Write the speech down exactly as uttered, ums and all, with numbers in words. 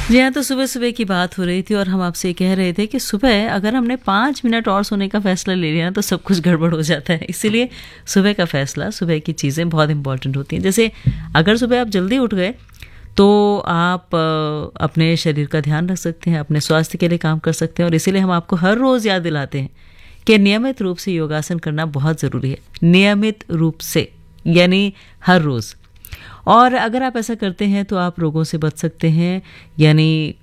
जी हाँ, तो सुबह-सुबह की बात हो रही थी और हम आपसे कह रहे थे कि सुबह अगर हमने पाँच मिनट और सोने का फ़ैसला ले लिया ना तो सब कुछ गड़बड़ हो जाता है। इसीलिए सुबह का फ़ैसला, सुबह की चीज़ें बहुत इम्पोर्टेंट होती हैं। जैसे अगर सुबह आप जल्दी उठ गए तो आप अ, अपने शरीर का ध्यान रख सकते हैं, अपने स्वास्थ्य के लिए काम कर सकते हैं और इसीलिए हम आपको हर रोज़ याद दिलाते हैं कि नियमित रूप से योगासन करना बहुत ज़रूरी है। नियमित रूप से, यानी हर रोज़। और अगर आप ऐसा करते हैं तो आप रोगों से बच सकते हैं, यानी